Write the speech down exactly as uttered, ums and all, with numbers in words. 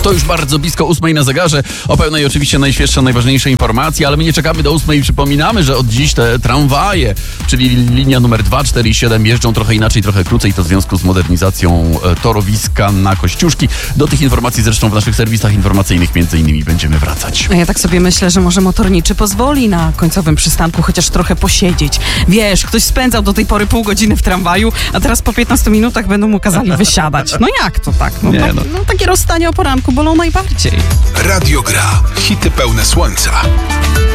To już bardzo blisko ósmej na zegarze. O pełnej oczywiście najświeższe, najważniejsze informacje, ale my nie czekamy do ósmej i przypominamy, że od dziś te tramwaje, czyli linia numer dwa, cztery i siedem jeżdżą trochę inaczej, trochę krócej. To w związku z modernizacją torowiska na Kościuszki. Do tych informacji zresztą w naszych serwisach informacyjnych między innymi będziemy wracać. A ja tak sobie myślę, że może motorniczy pozwoli na końcowym przystanku chociaż trochę posiedzieć. Wiesz, ktoś spędzał do tej pory pół godziny w tramwaju, a teraz po piętnastu minutach będą mu kazali wysiadać. No jak to tak? No, Nie, to, no. no takie rozstania o poranku bolą najbardziej. Radio Gra. Hity pełne słońca.